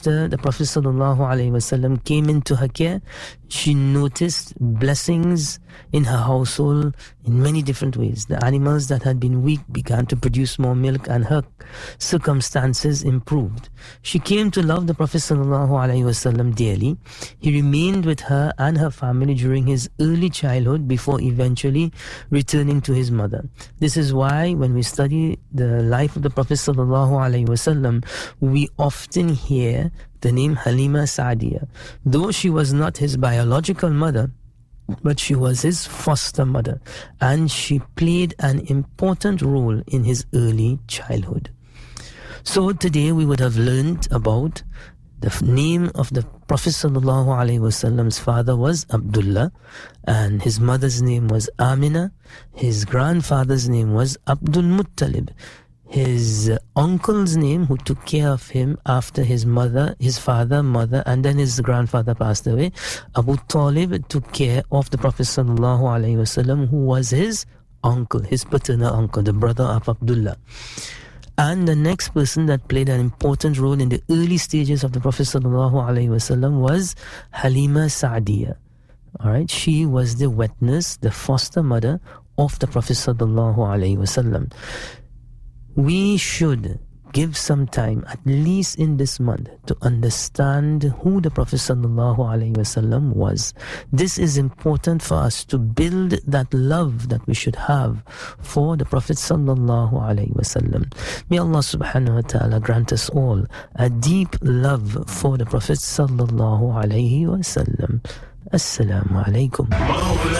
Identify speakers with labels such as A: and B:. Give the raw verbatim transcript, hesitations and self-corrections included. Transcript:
A: after the Prophet sallallahu alaihi wasallam came into her care, she noticed blessings in her household in many different ways. The animals that had been weak began to produce more milk, and her circumstances improved. She came to love the Prophet sallallahu alaihi wasallam dearly. He remained with her and her family during his early childhood before eventually returning to his mother. This is why when we study the life of the Prophet sallallahu alaihi wasallam, we often hear the name Halima Sa'diya. Though she was not his biological mother, but she was his foster mother, and she played an important role in his early childhood. So today we would have learned about the f- name of the Prophet sallallahu alaihi wasallam's father was Abdullah, and his mother's name was Amina. His grandfather's name was Abdul Muttalib. His uh, uncle's name, who took care of him after his mother, his father, mother, and then his grandfather passed away, Abu Talib, took care of the Prophet sallallahu alaihi wasallam, who was his uncle, his paternal uncle, the brother of Abdullah. And the next person that played an important role in the early stages of the Prophet sallallahu alaihi wasallam was Halima Sa'diya. All right, she was the wet nurse, the foster mother of the Prophet sallallahu alaihi wasallam. We should give some time, at least in this month, to understand who the Prophet sallallahu alaihi wasallam was. This is important for us to build that love that we should have for the Prophet sallallahu alaihi wasallam. May Allah subhanahu wa ta'ala grant us all a deep love for the Prophet sallallahu alaihi wasallam. Assalamu alaikum.